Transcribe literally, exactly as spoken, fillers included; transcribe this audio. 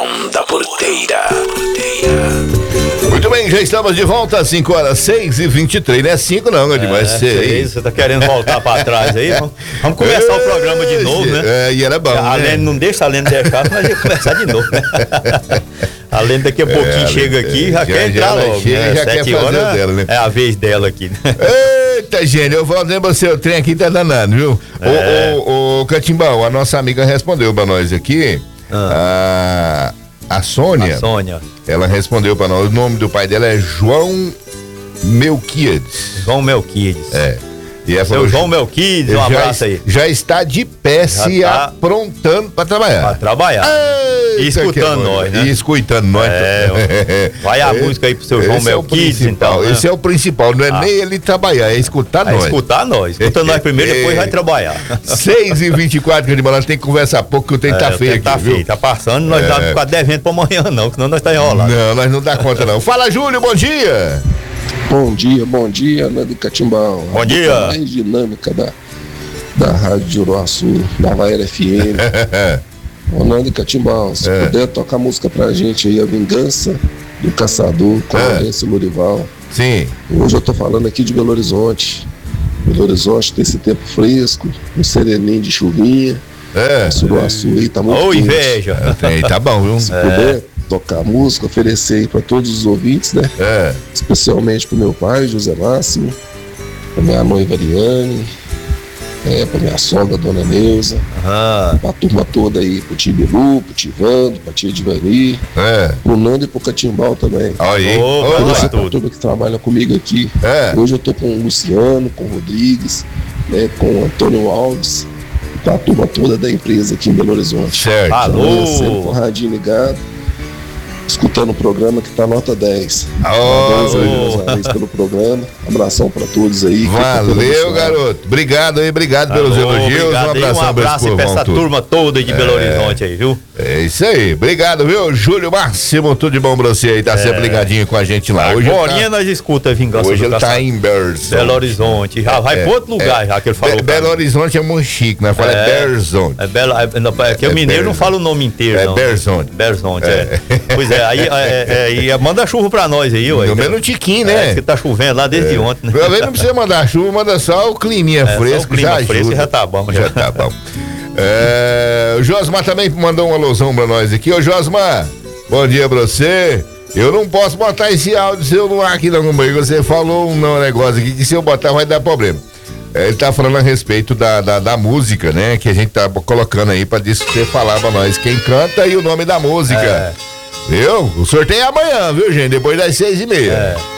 Som da Porteira. Muito bem, já estamos de volta às cinco horas, seis e vinte e três, não é cinco não, é demais seis. Você tá querendo voltar pra trás aí? Vamos, vamos começar o programa de novo, né? É, e era bom, a né? Lene não deixa a Lene deixar, mas ia começar de novo, né? A Lene daqui a pouquinho é, chega aqui e já, já quer entrar já logo, chega, né? Já quer fazer horas, dela, né? É a vez dela aqui, né? Eita, gente, eu vou dizer pra você, o trem aqui tá danado, viu? É. O, o, o Catimbão, a nossa amiga respondeu pra nós aqui, ah. a... A Sônia, a Sônia, ela respondeu para nós, o nome do pai dela é João Melquiades. João Melquiades. É. E ela Seu falou, João Melquiades, um abraço aí. Já está de pé, já se tá aprontando para trabalhar. Para trabalhar. Eita, e escutando nós, né? E escutando nós. É, vai a é, música aí pro seu João Melquiades, é então. Né? Esse é o principal, não é ah. nem ele trabalhar, é escutar é nós. É escutar nós. Escuta nós primeiro, depois vai trabalhar. seis e vinte e quatro, que nós tem que conversar pouco, que o tempo é, tá feio aqui, tá feio, tá passando, nós é. não vamos ficar devendo pra amanhã não, senão nós tá enrolado. Não, nós não dá conta não. Fala, Júlio, bom dia. Bom dia, bom dia, Nando Catimbão. Bom dia. A mais dinâmica da, da Rádio de Uruaçu, da Havaiana F M. Ô, Nando Catimbão, se é. puder tocar música pra gente aí, A Vingança do Caçador, com a Augusto Lurival. Sim. Hoje eu tô falando aqui de Belo Horizonte. Belo Horizonte tem esse tempo fresco, um sereninho de chuvinha. É. Esse Uruaçu aí tá muito Ô, quente. inveja. Tem, tá bom, viu? Se é. puder tocar música, oferecer aí pra todos os ouvintes, né? É. Especialmente pro meu pai, José Máximo, pra minha noiva Ariane, é, pra minha sogra, Dona Neuza, ah. pra turma toda aí, pro tio Bilu, pro tio Vando, pra tia Divani, é. pro Nando e pro Catimbau também. Aí, oh, pra turma que trabalha comigo aqui. É. Hoje eu tô com o Luciano, com o Rodrigues, né, com o Antônio Alves, pra turma toda da empresa aqui em Belo Horizonte. Certo. Alô! Sempre com o radinho ligado, escutando o programa que tá nota dez. Oh, Parabéns pelo programa. Abração pra todos aí. Valeu, garoto. Obrigado aí, obrigado Alô, pelos elogios. obrigado um abraço, um abraço pra essa tudo. turma toda aí de Belo é, Horizonte aí, viu? É isso aí. Obrigado, viu? Júlio Máximo, tudo de bom pra você aí. Tá é. sempre ligadinho com a gente lá. Hoje Agora tá... nós escuta a Vingança Hoje do ele Caçador. tá em Berzonte. Belo Horizonte. Já vai é, pro outro lugar, é, já que ele falou. Be Belo Horizonte é muito chique, né? Fala é, é Berzonte. É Belo, é, não, é que o mineiro não fala o nome inteiro, é não. Berzonte. Berzonte, é. é. Pois é, aí é, é, manda chuva pra nós aí, ué. No menos um tiquinho, né? É, que tá chovendo lá desde é. ontem, né? Pelo menos não precisa mandar chuva, manda só o climinha é, fresco. Só o clima já fresco já tá bom. Já, já tá bom. É, o Josmar também mandou uma alusão pra nós aqui. Ô Josmar, bom dia pra você. Eu não posso botar esse áudio seu no ar aqui não, comigo. Você falou um negócio aqui que se eu botar vai dar problema. É, ele tá falando a respeito da, da, da música, né? Que a gente tá colocando aí pra você falar pra nós quem canta e o nome da música. É. Viu? O sorteio é amanhã, viu, gente? Depois das seis e meia. É.